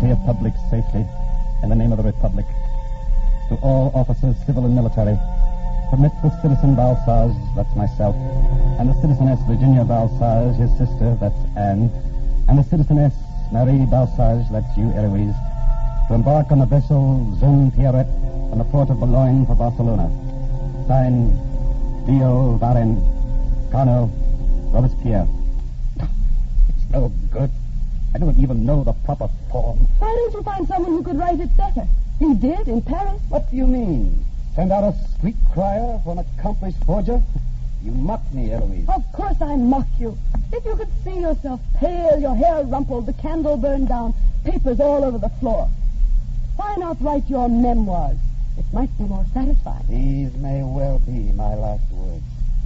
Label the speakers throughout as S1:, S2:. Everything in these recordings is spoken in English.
S1: Committee of Public Safety, in the name of the Republic, to all officers, civil and military, permit the citizen Balsage, that's myself, and the citizeness Virginia Balsage, his sister, that's Anne, and the citizeness Marie Balsage, that's you, Eloise, to embark on the vessel Jeune Pierrette from the port of Boulogne for Barcelona. Signed, Dio Varin, Colonel Robespierre. It's no good. I don't even know the proper form.
S2: Why don't you find someone who could write it better? You did in Paris.
S1: What do you mean? Send out a street crier for an accomplished forger? You mock me, Eloise.
S2: Of course I mock you. If you could see yourself pale, your hair rumpled, the candle burned down, papers all over the floor. Why not write your memoirs? It might be more satisfying.
S1: These may well be my last words.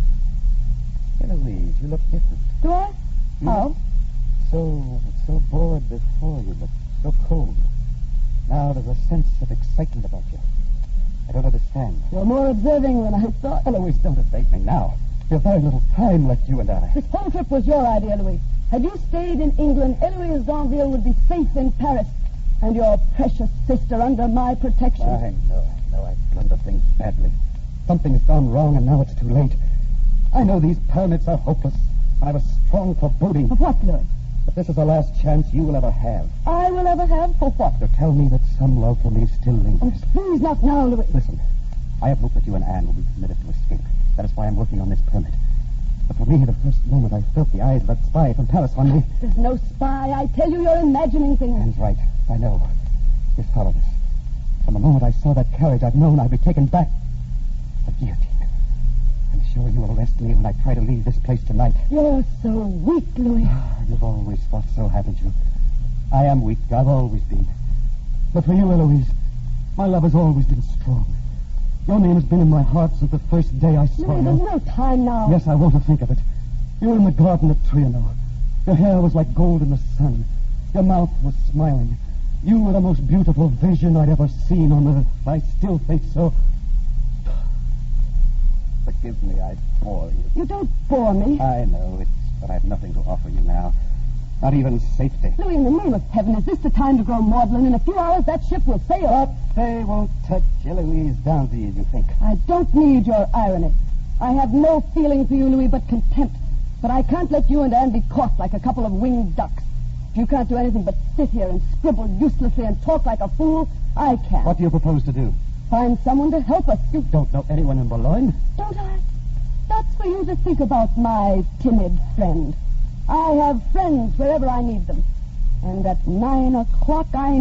S1: Eloise, you look different.
S2: Do I? How?
S1: So bored before you looked, so cold. Now there's a sense of excitement about you. I don't understand.
S2: You're more observing than I thought.
S1: Eloise, don't evade me now. There's very little time left, you and I.
S2: This whole trip was your idea, Louis. Had you stayed in England, Eloise Danville would be safe in Paris, and your precious sister under my protection.
S1: I know. I've blundered things badly. Something's gone wrong, and now it's too late. I know these permits are hopeless. I have a strong foreboding.
S2: Of what, Louis?
S1: But this is the last chance you will ever have.
S2: I will ever have? For what?
S1: To tell me that some love for me still lingers.
S2: Oh, please, not now, Louis.
S1: Listen, I have hoped that you and Anne will be permitted to escape. That is why I'm working on this permit. But for me, the first moment I felt the eyes of that spy from Paris on me...
S2: There's no spy. I tell you, you're imagining things.
S1: Anne's right. I know. Just follow this. From the moment I saw that carriage, I've known I'd be taken back. The guillotine. I'm sure you will arrest me when I try to leave this place tonight.
S2: You're so weak, Louis.
S1: You've always thought so, haven't you? I am weak. I've always been. But for you, Eloise, my love has always been strong. Your name has been in my heart since the first day I saw
S2: Louis,
S1: you.
S2: there's no time now.
S1: Yes, I want to think of it. You were in the garden at Trianon. Your hair was like gold in the sun. Your mouth was smiling. You were the most beautiful vision I'd ever seen on earth. I still think so. Forgive me, I bore you.
S2: You don't bore me.
S1: I know, but I have nothing to offer you now. Not even safety.
S2: Louis, in the name of heaven, is this the time to grow maudlin? In a few hours, that ship will sail.
S1: But they won't touch Eloise Danville, you think.
S2: I don't need your irony. I have no feeling for you, Louis, but contempt. But I can't let you and Anne be caught like a couple of winged ducks. If you can't do anything but sit here and scribble uselessly and talk like a fool, I can.
S1: What do you propose to do?
S2: Find someone to help us. You
S1: don't know anyone in Boulogne?
S2: Don't I? That's for you to think about, my timid friend. I have friends wherever I need them. And at 9 o'clock I